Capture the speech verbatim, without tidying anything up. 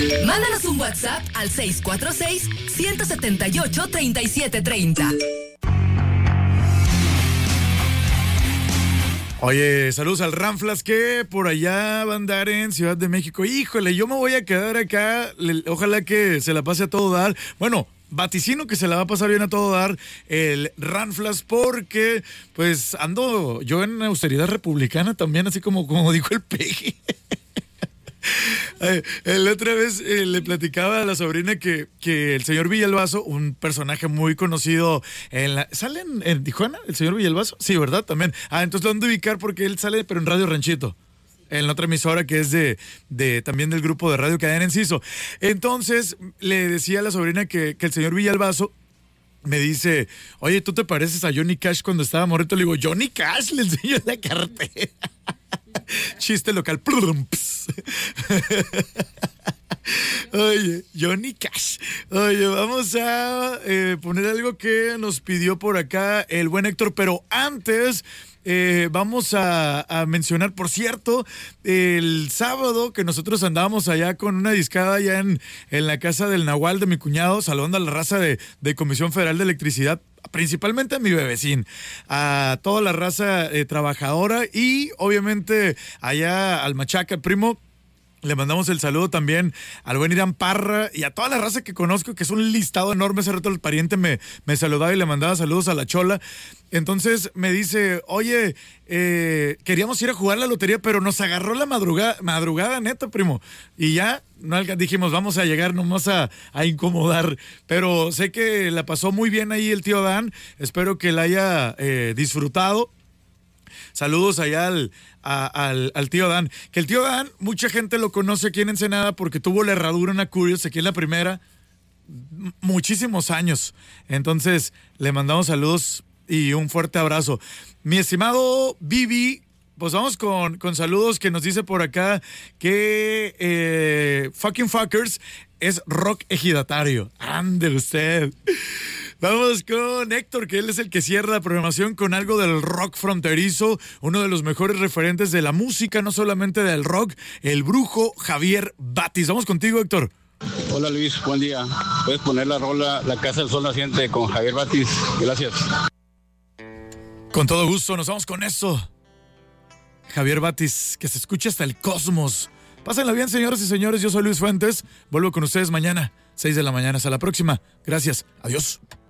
Mándanos un WhatsApp al seis cuatro seis, uno siete ocho, tres siete tres cero. Oye, saludos al Ranflas que por allá va a andar en Ciudad de México. Híjole, yo me voy a quedar acá. Ojalá que se la pase a todo dar. Bueno, vaticino que se la va a pasar bien a todo dar el Ranflas porque pues ando yo en austeridad republicana también, así como, como dijo el Peje. La otra vez eh, le platicaba a la sobrina que, que el señor Villalbazo, un personaje muy conocido en la... ¿Sale en, en Tijuana el señor Villalbazo? Sí, ¿verdad? También. Ah, entonces lo ando a ubicar porque él sale, pero en Radio Ranchito, en la otra emisora que es de, de también del grupo de Radio Cadena Enciso. Entonces le decía a la sobrina que, que el señor Villalbazo me dice, oye, ¿tú te pareces a Johnny Cash cuando estaba morrito? Le digo, Johnny Cash, le enseño la cartera. Chiste local. Oye, Johnny Cash. Oye, vamos a eh, poner algo que nos pidió por acá el buen Héctor, pero antes eh, vamos a, a mencionar, por cierto, el sábado que nosotros andábamos allá con una discada allá en, en la casa del Nahual de mi cuñado, saludando a la raza de, de Comisión Federal de Electricidad, principalmente a mi bebecín, a toda la raza eh, trabajadora y obviamente allá al Machaca, el primo. Le mandamos el saludo también al buen Irán Parra y a toda la raza que conozco, que es un listado enorme. Hace rato el pariente me, me saludaba y le mandaba saludos a la Chola. Entonces me dice, oye, eh, queríamos ir a jugar la lotería, pero nos agarró la madrugada, madrugada neta, primo. Y ya no, dijimos, vamos a llegar nomás a, a incomodar. Pero sé que la pasó muy bien ahí el tío Dan. Espero que la haya eh, disfrutado. Saludos allá al, a, al, al tío Dan. Que el tío Dan, mucha gente lo conoce aquí en Ensenada porque tuvo la herradura en la Curios aquí en la primera m- muchísimos años. Entonces, le mandamos saludos y un fuerte abrazo. Mi estimado Vivi, pues vamos con, con saludos que nos dice por acá que eh, Fucking Fuckers es rock ejidatario. Ande usted. Vamos con Héctor, que él es el que cierra la programación con algo del rock fronterizo, uno de los mejores referentes de la música, no solamente del rock, el brujo Javier Batis. Vamos contigo, Héctor. Hola Luis, buen día. Puedes poner la rola La Casa del Sol Naciente con Javier Batis. Gracias. Con todo gusto, nos vamos con eso. Javier Batis, que se escuche hasta el cosmos. Pásenla bien, señoras y señores, yo soy Luis Fuentes. Vuelvo con ustedes mañana, seis de la mañana. Hasta la próxima. Gracias. Adiós.